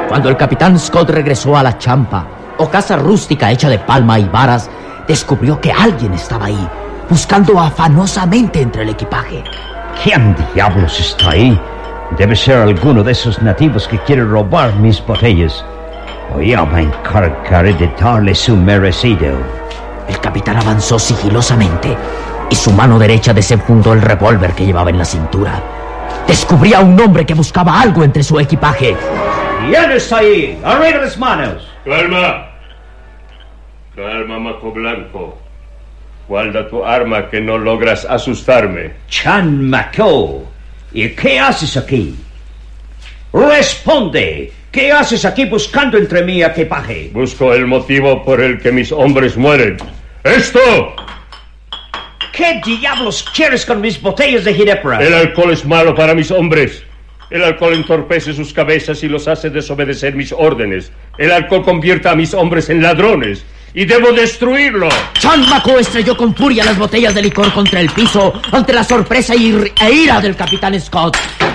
Cuando el capitán Scott regresó a la champa, o casa rústica hecha de palma y varas, descubrió que alguien estaba ahí, buscando afanosamente entre el equipaje. ¿Quién diablos está ahí? Debe ser alguno de esos nativos que quiere robar mis botellas. O yo me encargaré de darle su merecido. El capitán avanzó sigilosamente y su mano derecha desenfundó el revólver que llevaba en la cintura. Descubría a un hombre que buscaba algo entre su equipaje. ¿Quién está ahí? ¡Arriba las manos! Calma. Calma, Maco Blanco. Guarda tu arma, que no logras asustarme. Chan Maco, ¿y qué haces aquí? Responde. ¿Qué haces aquí buscando entre mi equipaje? Busco el motivo por el que mis hombres mueren. ¡Esto! ¿Qué diablos quieres con mis botellas de ginebra? El alcohol es malo para mis hombres. El alcohol entorpece sus cabezas y los hace desobedecer mis órdenes. El alcohol convierte a mis hombres en ladrones. ¡Y debo destruirlo! Chan Maco estrelló con furia las botellas de licor contra el piso ante la sorpresa e ira del capitán Scott.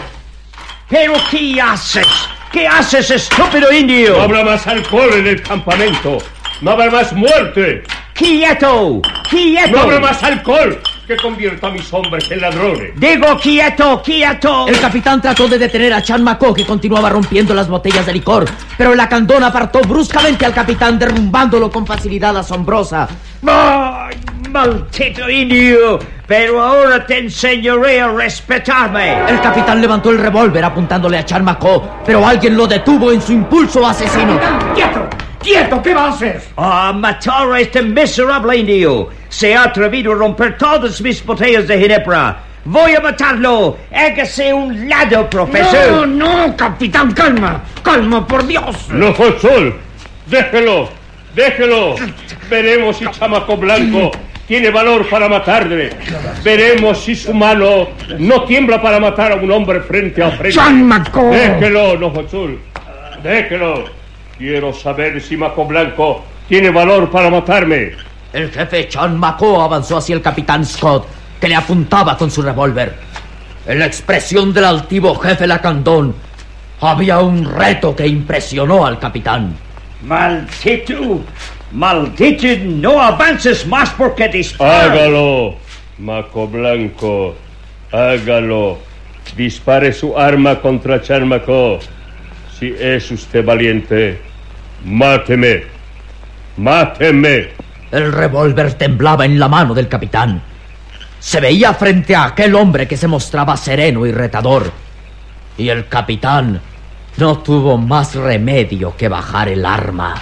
¿Pero qué haces? ¿Qué haces, estúpido indio? No habrá más alcohol en el campamento. No habrá más muerte. ¡Quieto! ¡Quieto! No habrá más alcohol que convierta a mis hombres en ladrones. Digo, quieto, quieto. El capitán trató de detener a Chan Maco, que continuaba rompiendo las botellas de licor, pero el lacandón apartó bruscamente al capitán, derrumbándolo con facilidad asombrosa. ¡Ay, maldito indio! Pero ahora te enseñaré a respetarme. El capitán levantó el revólver apuntándole a Chan Maco, pero alguien lo detuvo en su impulso asesino. ¡Quieto! ¡Quieto! ¿Qué va a hacer? ¡A matar a este miserable indio! Se ha atrevido a romper todas mis botellas de ginebra. ¡Voy a matarlo! ¡Hágase un lado, profesor! No, capitán, calma. Calma, por Dios. No, Sol. Déjelo. Déjelo. Veremos si Chamaco Blanco tiene valor para matarle. Veremos si su mano no tiembla para matar a un hombre frente a frente. ¡Chamaco! Déjelo, Sol. Déjelo. Quiero saber si Maco Blanco tiene valor para matarme. El jefe Chan Maco avanzó hacia el capitán Scott, que le apuntaba con su revólver. En la expresión del altivo jefe lacandón había un reto que impresionó al capitán. ¡Maldito! ¡Maldito! ¡No avances más porque disparo! Hágalo, Maco Blanco. Hágalo. Dispare su arma contra Chan Maco. Si es usted valiente, máteme. ¡Máteme! El revólver temblaba en la mano del capitán. Se veía frente a aquel hombre que se mostraba sereno y retador. Y el capitán no tuvo más remedio que bajar el arma.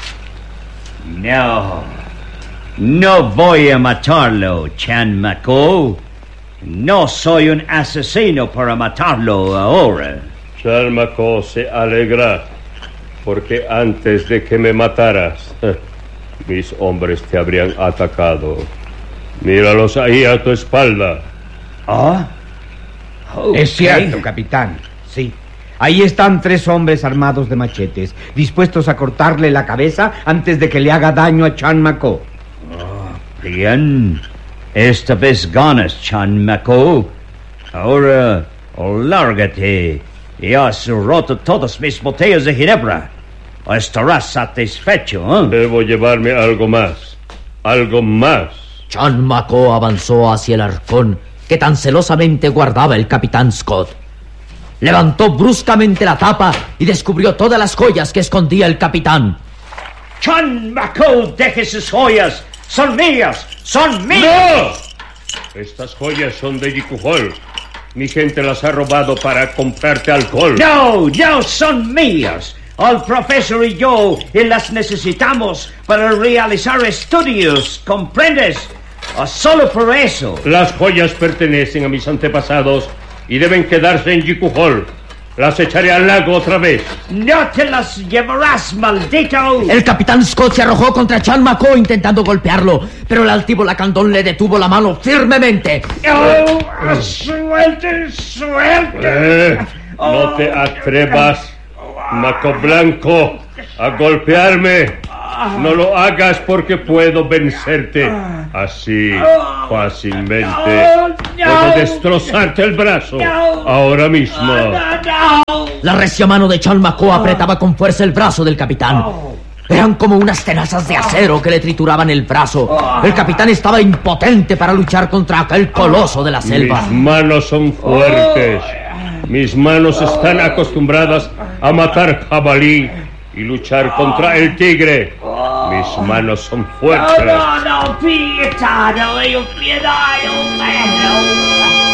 No voy a matarlo, Chan Maco. No soy un asesino para matarlo ahora. Chan Maco se alegra porque antes de que me mataras, mis hombres te habrían atacado. Míralos ahí a tu espalda. ¿Ah? Okay. Es cierto, capitán. Sí. Ahí están 3 hombres armados de machetes, dispuestos a cortarle la cabeza antes de que le haga daño a Chan Maco. Bien. Esta vez ganas, Chan Maco. Ahora, lárgate. Y has roto todas mis botellas de ginebra. Estarás satisfecho, ¿eh? Debo llevarme algo más. Algo más. Chan Maco avanzó hacia el arcón que tan celosamente guardaba el capitán Scott. Levantó bruscamente la tapa y descubrió todas las joyas que escondía el capitán. Chan Maco, deje sus joyas. Son mías. Son mías. ¡No! Estas joyas son de Yikuhol. Mi gente las ha robado para comprarte alcohol. No, son mías. El profesor y yo las necesitamos para realizar estudios, ¿comprendes? Solo por eso. Las joyas pertenecen a mis antepasados y deben quedarse en Yikuhol. Las echaré al lago otra vez. No te las llevarás, maldito. El capitán Scott se arrojó contra Chan Maco intentando golpearlo, pero el altivo lacandón le detuvo la mano firmemente. ¡Suelte! No te atrevas, Maco Blanco, a golpearme. No lo hagas porque puedo vencerte. Así, fácilmente. Puedo destrozarte el brazo. Ahora mismo. La recia mano de Chalmaco apretaba con fuerza el brazo del capitán. Eran como unas tenazas de acero que le trituraban el brazo. El capitán estaba impotente para luchar contra aquel coloso de la selva. Mis manos son fuertes. Mis manos están acostumbradas a matar jabalí y luchar contra el tigre. Mis manos son fuertes. No, pietà, Dio, pietà,